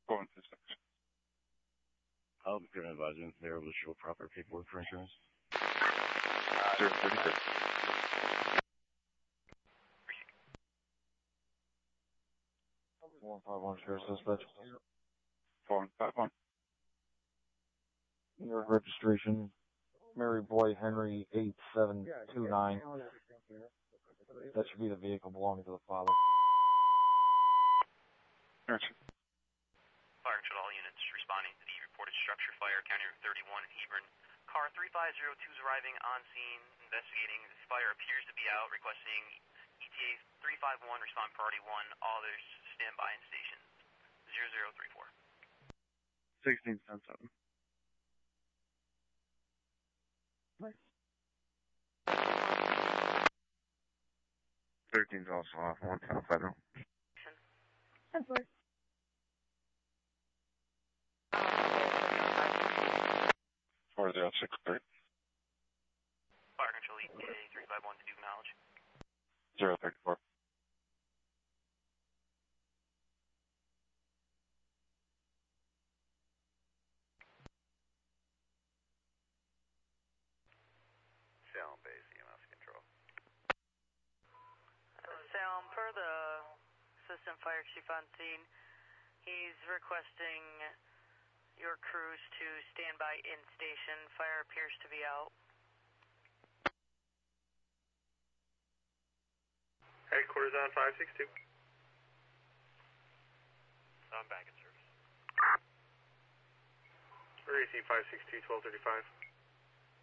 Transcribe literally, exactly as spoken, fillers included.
Going to six. I'll be advising if they're able to show proper paperwork for insurance. Uh, zero thirty-six. one five one, Sheriff Dispatch. four one five one. Your registration, Mary Boy Henry eight seven two nine. That should be the vehicle belonging to the father. Gotcha. Fire control, all units responding to the reported structure fire, County Route thirty-one in Hebron. Car three five zero two is arriving on scene, investigating. This fire appears to be out, requesting E T A three five one, respond priority one. All others stand by in stations. zero zero three four. sixteen ten seven. Thirteen's also off. One top federal. ten four. Four zero six three. Fire control, E T A three five one to do knowledge. Zero thirty four. Salem base, E M S control. Salem, per the assistant fire chief on scene, he's requesting your crews to stand by in station. Fire appears to be out. Headquarters on five six two. I'm back in service. Receive five six two, twelve thirty-five.